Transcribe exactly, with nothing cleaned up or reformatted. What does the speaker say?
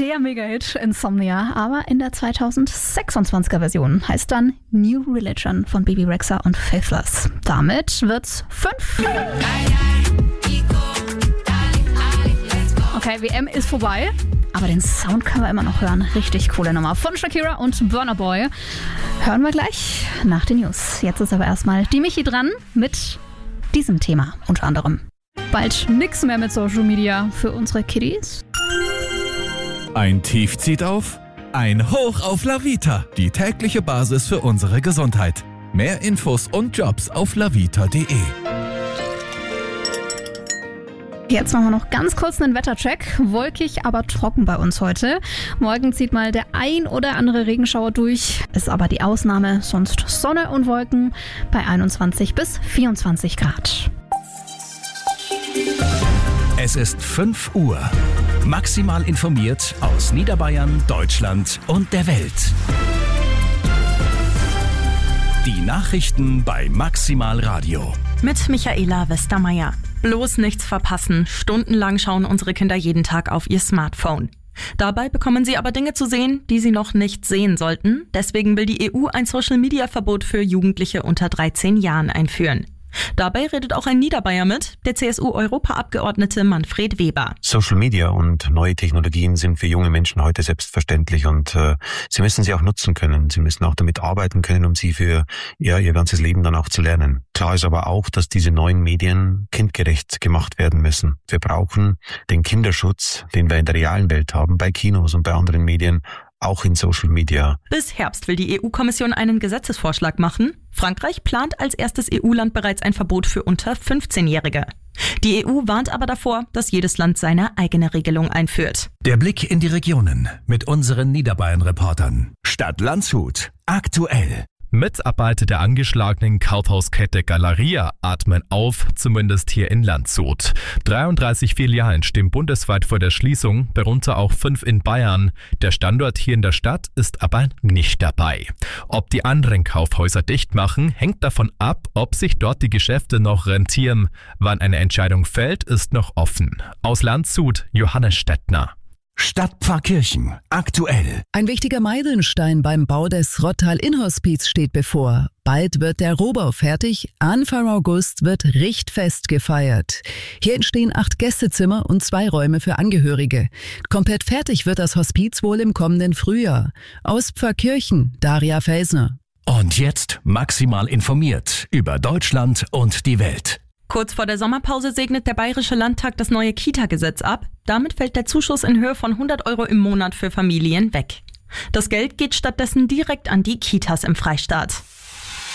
der Mega-Hit Insomnia, aber in der zweitausendsechsundzwanziger Version, heißt dann New Religion von Bebe Rexha und Faithless. Damit wird's fünf. Okay, W M ist vorbei, aber den Sound können wir immer noch hören. Richtig coole Nummer von Shakira und Burna Boy. Hören wir gleich nach den News. Jetzt ist aber erstmal die Michi dran mit diesem Thema unter anderem. Bald nix mehr mit Social Media für unsere Kiddies. Ein Tief zieht auf, ein Hoch auf Lavita, die tägliche Basis für unsere Gesundheit. Mehr Infos und Jobs auf lavita punkt de. Jetzt machen wir noch ganz kurz einen Wettercheck. Wolkig, aber trocken bei uns heute. Morgen zieht mal der ein oder andere Regenschauer durch. Ist aber die Ausnahme, sonst Sonne und Wolken bei einundzwanzig bis vierundzwanzig Grad. Es ist fünf Uhr. Maximal informiert aus Niederbayern, Deutschland und der Welt. Die Nachrichten bei Maximal Radio. Mit Michaela Westermeier. Bloß nichts verpassen. Stundenlang schauen unsere Kinder jeden Tag auf ihr Smartphone. Dabei bekommen sie aber Dinge zu sehen, die sie noch nicht sehen sollten. Deswegen will die E U ein Social-Media-Verbot für Jugendliche unter dreizehn Jahren einführen. Dabei redet auch ein Niederbayer mit, der C S U-Europaabgeordnete Manfred Weber. Social Media und neue Technologien sind für junge Menschen heute selbstverständlich und äh, sie müssen sie auch nutzen können. Sie müssen auch damit arbeiten können, um sie für ja, ihr ganzes Leben dann auch zu lernen. Klar ist aber auch, dass diese neuen Medien kindgerecht gemacht werden müssen. Wir brauchen den Kinderschutz, den wir in der realen Welt haben, bei Kinos und bei anderen Medien, auch in Social Media. Bis Herbst will die E U-Kommission einen Gesetzesvorschlag machen. Frankreich plant als erstes E U-Land bereits ein Verbot für unter fünfzehnjährige. Die E U warnt aber davor, dass jedes Land seine eigene Regelung einführt. Der Blick in die Regionen mit unseren Niederbayern-Reportern. Stadt Landshut. Aktuell. Mitarbeiter der angeschlagenen Kaufhauskette Galeria atmen auf, zumindest hier in Landshut. dreiunddreißig Filialen stehen bundesweit vor der Schließung, darunter auch fünf in Bayern. Der Standort hier in der Stadt ist aber nicht dabei. Ob die anderen Kaufhäuser dicht machen, hängt davon ab, ob sich dort die Geschäfte noch rentieren. Wann eine Entscheidung fällt, ist noch offen. Aus Landshut, Johannes Stettner. Stadtpfarrkirchen. Aktuell. Ein wichtiger Meilenstein beim Bau des Rottal-Innhospiz steht bevor. Bald wird der Rohbau fertig. Anfang August wird Richtfest gefeiert. Hier entstehen acht Gästezimmer und zwei Räume für Angehörige. Komplett fertig wird das Hospiz wohl im kommenden Frühjahr. Aus Pfarrkirchen, Daria Felsner. Und jetzt maximal informiert über Deutschland und die Welt. Kurz vor der Sommerpause segnet der Bayerische Landtag das neue Kita-Gesetz ab. Damit fällt der Zuschuss in Höhe von hundert Euro im Monat für Familien weg. Das Geld geht stattdessen direkt an die Kitas im Freistaat.